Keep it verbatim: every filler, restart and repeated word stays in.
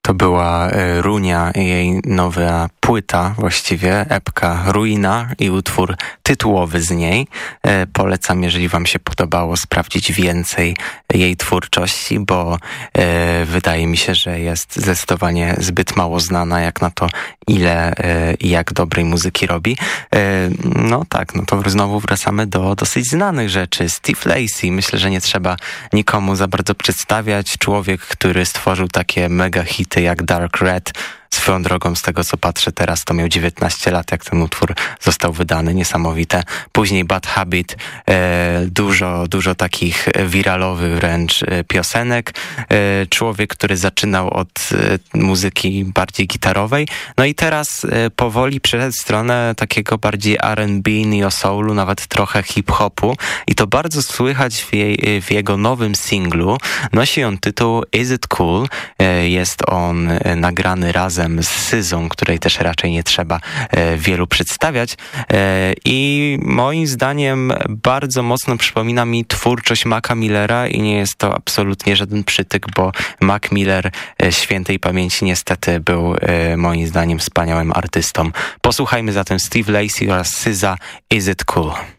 To była Runia i jej nowa płyta, właściwie epka Ruina i utwór tytułowy z niej. Polecam, jeżeli wam się podobało, sprawdzić więcej jej twórczości, bo e, wydaje mi się, że jest zdecydowanie zbyt mało znana jak na to, ile i e, jak dobrej muzyki robi. E, no tak, no to znowu wracamy do dosyć znanych rzeczy. Steve Lacy, myślę, że nie trzeba nikomu za bardzo przedstawiać. Człowiek, który stworzył takie mega hity jak Dark Red. Swoją drogą, z tego co patrzę teraz, to miał dziewiętnaście lat, jak ten utwór został wydany, niesamowite. Później Bad Habit, e, dużo, dużo takich wiralowych wręcz piosenek. E, człowiek, który zaczynał od e, muzyki bardziej gitarowej, no i teraz e, powoli przeszedł w stronę takiego bardziej R and B, neo-soulu, nawet trochę hip-hopu i to bardzo słychać w, jej, w jego nowym singlu. Nosi on tytuł Is It Cool? E, jest on e, nagrany razem z Syzą, której też raczej nie trzeba e, wielu przedstawiać e, i moim zdaniem bardzo mocno przypomina mi twórczość Maca Millera i nie jest to absolutnie żaden przytyk, bo Mac Miller e, świętej pamięci niestety był e, moim zdaniem wspaniałym artystą. Posłuchajmy zatem Steve Lacy oraz Syza Is It Cool?